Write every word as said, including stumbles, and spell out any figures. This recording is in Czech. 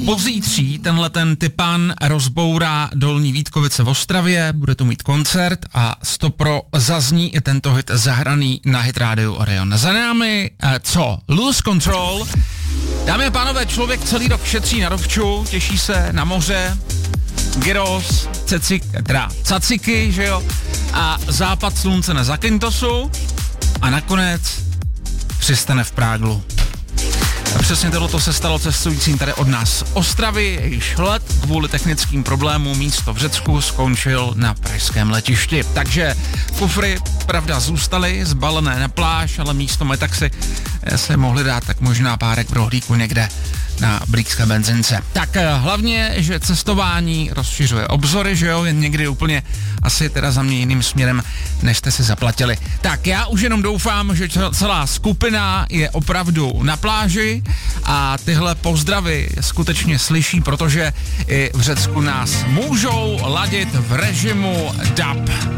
Pozítří tenhle ten typan rozbourá Dolní Vítkovice v Ostravě, bude tu mít koncert a stopro zazní i tento hit zahraný na Hit Rádiu Orion. Za námi co? Lose Control. Dámy a pánové, člověk celý rok šetří na dovču, těší se na moře, gyros, cecik, teda caciky, že jo, a západ slunce na Zakyntosu a nakonec přistane v Práglu. A přesně tohleto se stalo cestujícím tady od nás z Ostravy, jejíž let kvůli technickým problémům místo v Řecku skončil na pražském letišti. Takže kufry, pravda, zůstaly zbalené na pláž, ale místo metaxi se mohli dát tak možná párek v rohlíku někde na blízké benzince. Tak hlavně, že cestování rozšiřuje obzory, že jo, jen někdy úplně asi teda za mě jiným směrem, než jste si zaplatili. Tak já už jenom doufám, že celá skupina je opravdu na pláži a tyhle pozdravy skutečně slyší, protože i v Řecku nás můžou ladit v režimu dub.